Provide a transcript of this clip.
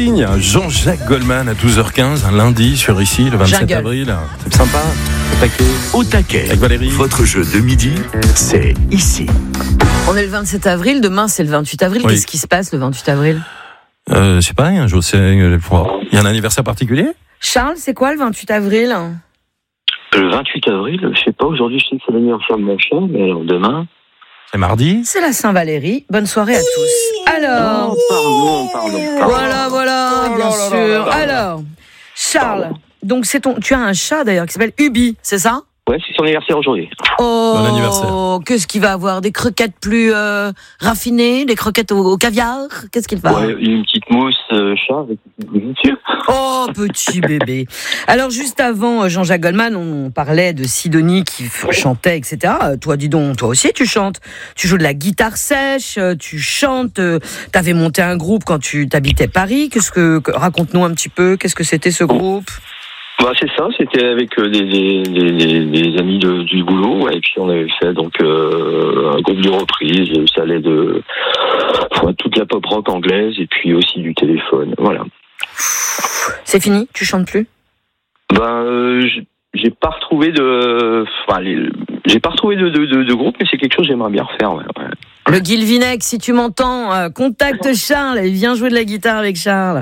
signe. Jean-Jacques Goldman à 12h15, un lundi sur ici, le 27 Jungle. avril. C'est sympa. Au taquet. Avec Valérie. Votre jeu de midi, c'est ici. On est le 27 avril, demain c'est le 28 avril. Oui. Qu'est-ce qui se passe le 28 avril? C'est pas rien, je sais. Il y a un anniversaire particulier? Charles, c'est quoi le 28 avril? Le 28 avril, je sais pas, aujourd'hui je sais que c'est l'anniversaire de mon chat, mais alors demain... C'est mardi? C'est la Saint-Valérie. Bonne soirée à tous. Alors, Pardon. voilà, bien sûr. Alors, Charles, donc tu as un chat d'ailleurs qui s'appelle Ubi, c'est ça? Ouais, c'est son anniversaire aujourd'hui. Oh, Bon anniversaire. Qu'est-ce qu'il va avoir? Des croquettes plus raffinées, des croquettes au caviar? Qu'est-ce qu'il va? Ouais, une petite mousse chat avec une petite nourriture. Oh, petit bébé. Alors, juste avant Jean-Jacques Goldman, on parlait de Sidonie qui chantait, etc. Toi, dis donc, toi aussi, tu chantes. Tu joues de la guitare sèche, tu chantes. T'avais monté un groupe quand tu t'habitais Paris. Raconte-nous un petit peu, qu'est-ce que c'était ce groupe? Bah c'est ça, c'était avec des amis du boulot, ouais, et puis on avait fait donc un groupe de reprise, ça allait de toute la pop rock anglaise et puis aussi du téléphone, voilà. C'est fini? Tu chantes plus? J'ai pas retrouvé de groupe, mais c'est quelque chose que j'aimerais bien refaire, ouais. Le Guilvinec, si tu m'entends, contacte Charles et viens jouer de la guitare avec Charles.